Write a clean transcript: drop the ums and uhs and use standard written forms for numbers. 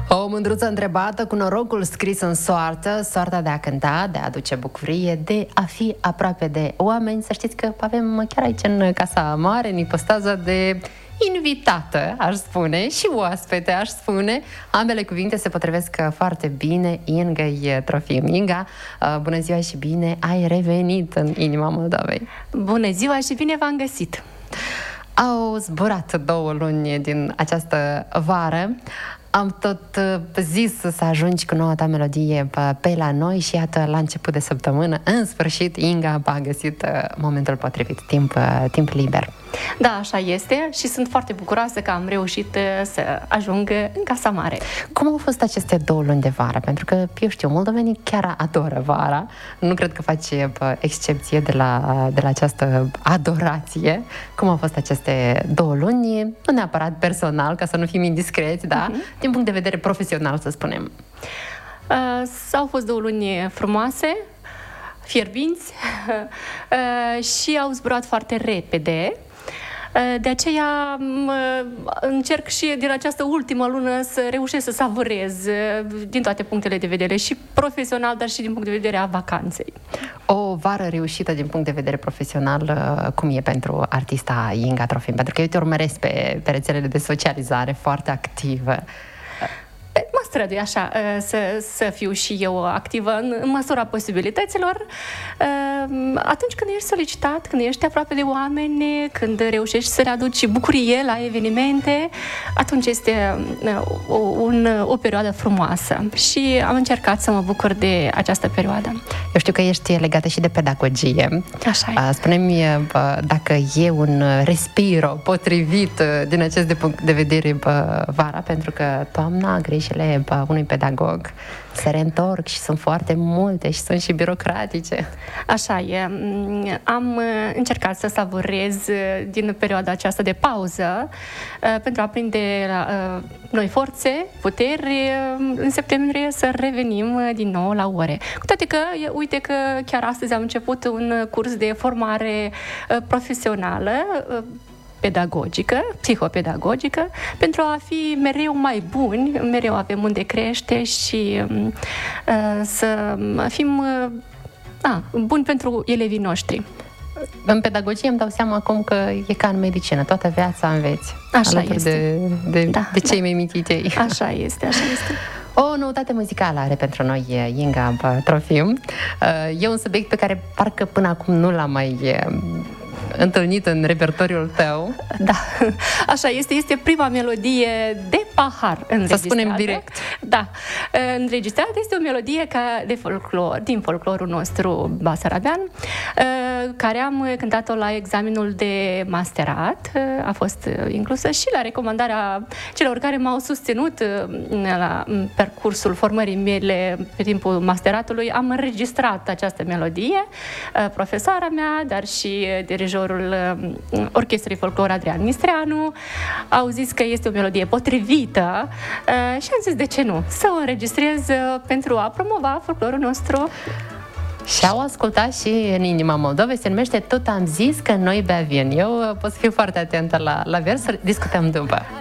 O mândruță întrebată cu norocul scris în soartă, soarta de a cânta, de a aduce bucurie, de a fi aproape de oameni. Să știți că avem chiar aici în Casa Mare, în ipostaza de invitată, aș spune, și oaspete, aș spune. Ambele cuvinte se potrivesc foarte bine Ingăi Trofim. Inga, bună ziua și bine ai revenit în inima Moldovei. Bună ziua și bine v-am găsit! Au zburat 2 luni din această vară. Am tot zis să ajungi cu noua ta melodie pe la noi și iată, la început de săptămână, în sfârșit, Inga a găsit momentul potrivit, timp liber. Da, așa este și sunt foarte bucuroasă că am reușit să ajung în Casa Mare. Cum au fost aceste 2 luni de vară? Pentru că, eu știu, moldovenii chiar adoră vara. Nu cred că faci excepție de la această adorație. Cum au fost aceste 2 luni? Nu neapărat personal, ca să nu fim indiscreți, da? Din punct de vedere profesional, să spunem. Au fost 2 luni frumoase, fierbinți și au zburat foarte repede. De aceea încerc și din această ultimă lună să reușesc să savurez din toate punctele de vedere, și profesional, dar și din punct de vedere a vacanței. O vară reușită din punct de vedere profesional, cum e pentru artista Inga Trofim? Pentru că eu te urmăresc pe rețelele de socializare, foarte activă. Mă strădui așa să fiu și eu activă în măsura posibilităților. Atunci când ești solicitat, când ești aproape de oameni, când reușești să le aduci bucurie la evenimente, atunci este o perioadă frumoasă și am încercat să mă bucur de această perioadă. Eu știu că ești legată și de pedagogie. Așa e. Spune-mi dacă e un respiro potrivit din acest punct de vedere vara, pentru că toamna, greșile unui pedagog se reîntorc și sunt foarte multe și sunt și birocratice. Așa e. Am încercat să savurez din perioada aceasta de pauză pentru a prinde noi forțe, puteri, în septembrie să revenim din nou la ore. Cu toate că, uite că chiar astăzi am început un curs de formare profesională, pedagogică, psihopedagogică, pentru a fi mereu mai buni, mereu avem unde crește și să fim buni pentru elevii noștri. În pedagogie îmi dau seama acum că e ca în medicină, toată viața înveți. Așa este. De cei mai mici tăi. Așa este, așa este. O noutate muzicală are pentru noi Inga Trofim. E un subiect pe care parcă până acum nu l-am mai întâlnit în repertoriul tău. Da, așa este. Este prima melodie de pahar înregistrată. Să spunem direct. Da, înregistrată. Este o melodie de folclor, din folclorul nostru basarabean, care am cântat-o la examenul de masterat. A fost inclusă și la recomandarea celor care m-au susținut la percursul formării mele pe timpul masteratului. Am înregistrat această melodie. Profesoara mea, dar și dirijorul Orchestrei Folclor Adrian Mistreanu au zis că este o melodie potrivită și am zis de ce nu, să o înregistrez pentru a promova folclorul nostru. Și au ascultat și în inima Moldovei, se numește Tot am zis că noi bea vin. Eu pot să fiu foarte atentă la vers, discutăm după.